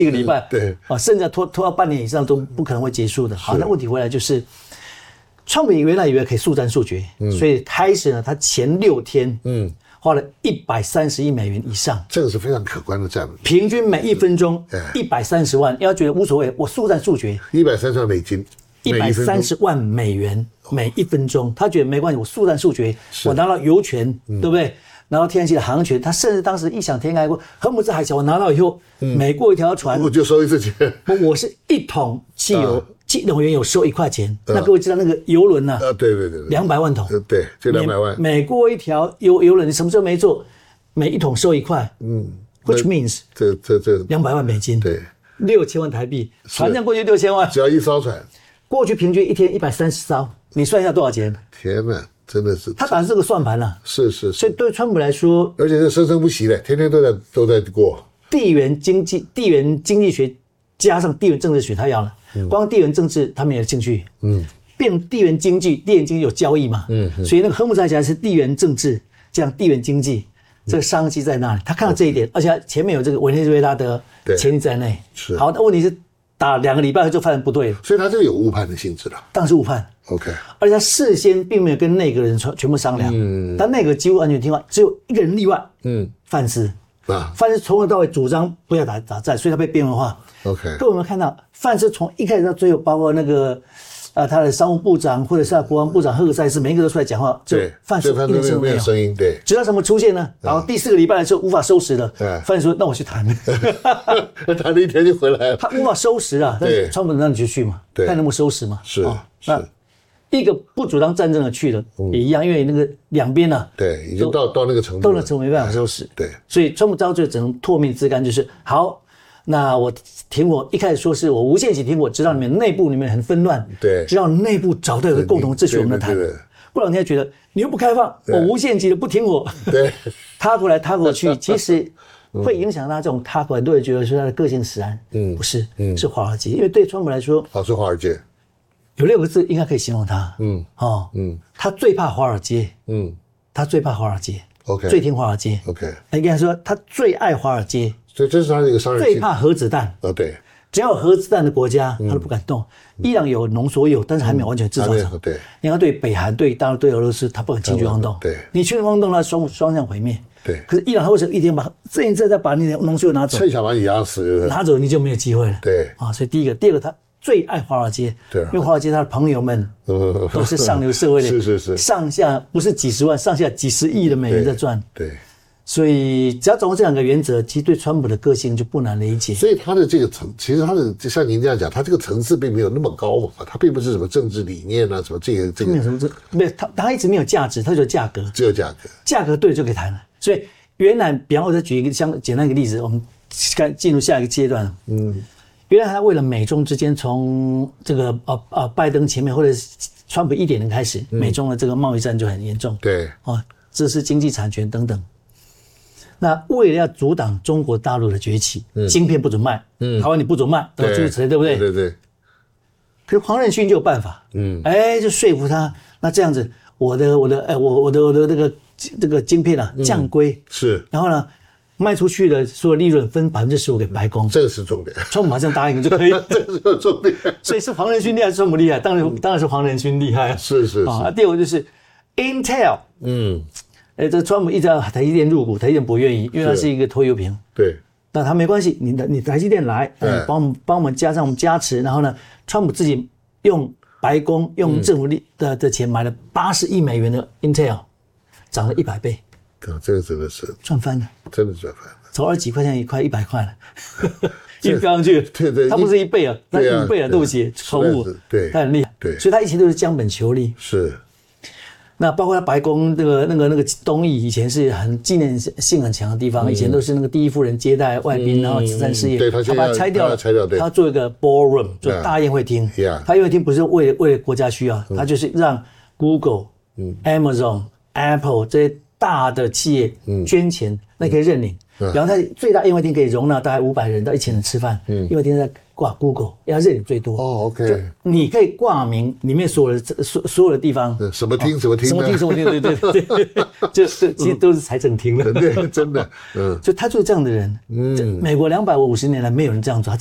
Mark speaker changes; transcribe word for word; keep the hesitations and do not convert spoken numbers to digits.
Speaker 1: 一个礼拜，
Speaker 2: 对
Speaker 1: 啊，甚至拖拖到半年以上都不可能会结束的。好，那问题回来就是，川普原来以为可以速战速决，嗯、所以开始呢，他前六天，嗯，花了一百三十亿美元以上，
Speaker 2: 这个是非常可观的战略，
Speaker 1: 平均每一分钟一百三十万，要觉得无所谓，我速战速决，
Speaker 2: 一百三十万美金，
Speaker 1: 一百三十万美元每一分钟，他觉得没关系，我速战速决，我拿到油权，嗯、对不对？拿到天然气的航权，他甚至当时异想天开过，荷姆兹海峡我拿到以后，嗯、每过一条船
Speaker 2: 我就收一次钱，
Speaker 1: 我是一桶汽油。啊汽油原油收一块钱，呃、那各位知道那个油轮呢？
Speaker 2: 呃，对对对，
Speaker 1: 两百万桶，
Speaker 2: 呃、对，就两百万。
Speaker 1: 每过一条油油轮，你什么时候没做，每一桶收一块，嗯 ，which means
Speaker 2: 这这这
Speaker 1: 两百万美金，
Speaker 2: 对，
Speaker 1: 六千万台币，船上过去六千万，
Speaker 2: 只要一艘船，
Speaker 1: 过去平均一天一百三十艘，你算一下多少钱？
Speaker 2: 天哪，真的是，
Speaker 1: 他打的是个算盘了，
Speaker 2: 是是是，
Speaker 1: 所以对川普来说，
Speaker 2: 而且是生生不息的，天天都在都在过。
Speaker 1: 地缘经济、地缘经济学加上地缘政治学，他要了。光地缘政治他没有兴趣，嗯，变地缘经济，地缘经济有交易嘛，嗯，所以那个荷姆兹海峡是地缘政治，这样地缘经济，这个商机在那里，他看到这一点，而且前面有这个委内瑞拉的潜力在内，
Speaker 2: 是
Speaker 1: 好，那问题是打两个礼拜就发现不对了，
Speaker 2: 所以他这个有误判的性质了，
Speaker 1: 当然是误判
Speaker 2: ，OK，
Speaker 1: 而且他事先并没有跟内阁人全部商量，嗯，但内阁几乎完全听话，只有一个人例外，嗯，范斯。啊，范斯从头到尾主张不要打打战，所以他被边缘化。
Speaker 2: OK，
Speaker 1: 各位有没有看到范斯从一开始到最后，包括那个呃他的商务部长或者是他国防部长赫克塞斯，每一个都出来讲话，
Speaker 2: 对，
Speaker 1: 范斯一点声都没有声
Speaker 2: 音，对。
Speaker 1: 直到什么出现呢？然后第四个礼拜的时候无法收拾了，范斯说：“那我去谈。”
Speaker 2: 谈了一天就回来了。
Speaker 1: 他无法收拾啊，但是川普让你就去嘛，看能不能收拾嘛。
Speaker 2: 是
Speaker 1: 是。一个不主张战争的去了，也一样，因为那个两边呢，
Speaker 2: 对，已经到到那个程度，
Speaker 1: 到那程度没办法收拾，
Speaker 2: 对，
Speaker 1: 所以川普到最后只能唾面自干，就是好，那我停火，一开始说是我无限期停火，直到你们内部里面很纷乱，
Speaker 2: 对，
Speaker 1: 直到内部找到一个共同秩序，我们来谈。过两天觉得你又不开放，我无限期的不停火，
Speaker 2: 对，
Speaker 1: 他过来他过去，其实会影响他这种他很多人觉得说他的个性使然，嗯，不是，嗯，是华尔街，因为对川普来说，
Speaker 2: 好是华尔街。
Speaker 1: 有六个字应该可以形容他，嗯，哦，嗯，他最怕华尔街，嗯，他最怕华尔街
Speaker 2: ，OK，
Speaker 1: 最听华尔街
Speaker 2: ，OK，
Speaker 1: 应该说他最爱华尔街，
Speaker 2: 所以这是他的一个商人，
Speaker 1: 最怕核子弹，
Speaker 2: 哦，对，
Speaker 1: 只要有核子弹的国家，他都不敢动。伊朗有浓缩铀，但是还没有完全制造成，
Speaker 2: 对，
Speaker 1: 你要对北韩、对大陆、对俄罗斯，他不敢轻举妄动，
Speaker 2: 对，
Speaker 1: 你轻举妄动，他双双向毁灭，
Speaker 2: 对。
Speaker 1: 可是伊朗他为什么一天把这一次再把你的浓缩铀拿走，
Speaker 2: 趁想把你压死，
Speaker 1: 拿走你就没有机会了，
Speaker 2: 对，
Speaker 1: 啊，所以第一个，第二个他。最爱华尔街，
Speaker 2: 对，
Speaker 1: 因为华尔街他的朋友们都是上流社会的，
Speaker 2: 是是是，
Speaker 1: 上下不是几十万，上下几十亿的美元在赚，
Speaker 2: 对，
Speaker 1: 所以只要掌握这两个原则，其实对川普的个性就不难理解。
Speaker 2: 所以他的这个层，其实他的就像您这样讲，他这个层次并没有那么高嘛，他并不是什么政治理念啊，什么这个这个，
Speaker 1: 没有什么这，没有他他一直没有价值，他只有价格，
Speaker 2: 只有价格，
Speaker 1: 价格对就可以谈了。所以原来，比方我再举一个相简单一个例子，我们该进入下一个阶段了，嗯。原来他为了美中之间从这个呃呃拜登前面或者是川普一点零开始，嗯、美中的这个贸易战就很严重。
Speaker 2: 对，
Speaker 1: 哦，这是经济产权等等。那为了要阻挡中国大陆的崛起，嗯、晶片不准卖，嗯，台湾你不准卖，都诸如此类，对不对？
Speaker 2: 对对对。
Speaker 1: 可是黄仁勋就有办法，嗯，哎，就说服他，那这样子，我的我的哎我我的我的那个这个晶片啊降规、嗯、
Speaker 2: 是，
Speaker 1: 然后呢？卖出去的所有利润分百分之十五给白宫，
Speaker 2: 这个是重点。
Speaker 1: 川普马上答应就可以，
Speaker 2: 这个是重点。
Speaker 1: 所以是黄仁勋厉害，川普厉害，当然、嗯、当然是黄仁勋厉害。
Speaker 2: 是是是。
Speaker 1: 啊，第二个就是 Intel， 嗯，哎，这川普一直要台积电入股，台积电不愿意，因为它是一个拖油瓶。
Speaker 2: 对。
Speaker 1: 那他没关系，你的你台积电来，嗯，帮我们帮我们加上我们加持，然后呢，川普自己用白宫用政府力的的钱买了八十亿美元的 Intel， 涨了一百倍。
Speaker 2: 这个真的是
Speaker 1: 赚翻了，
Speaker 2: 真的赚翻了，
Speaker 1: 从二十几块钱一块一百块了，一飙上去，
Speaker 2: 对对，
Speaker 1: 它不是一倍啊，那五倍啊，对不起，口误，
Speaker 2: 对，
Speaker 1: 他很厉害，
Speaker 2: 对，
Speaker 1: 所以他一切都是将本求利，
Speaker 2: 是。
Speaker 1: 那包括他白宫那个那个那个东翼以前是很纪念性很强的地方，以前都是那个第一夫人接待外宾，然后慈善事业，他把它拆掉了，
Speaker 2: 拆掉，对，
Speaker 1: 他做一个 ballroom， 做大宴会厅，他宴会厅不是为为了国家需要，他就是让 Google、Amazon、Apple 这些大的企业捐钱，那可以认领。 比方他最大宴会厅可以容纳大概五百人到一千人吃饭，嗯，宴会厅在挂 Google， 因为它热点最多。
Speaker 2: 哦 ，OK，
Speaker 1: 你可以挂名里面所有的所所有的地方，
Speaker 2: 什么厅什么厅
Speaker 1: 什么厅什么厅，对对对对，就其实都是财政厅了。
Speaker 2: 对，真的，嗯，
Speaker 1: 就他就是这样的人。嗯，美国两百五十年来没有人这样做。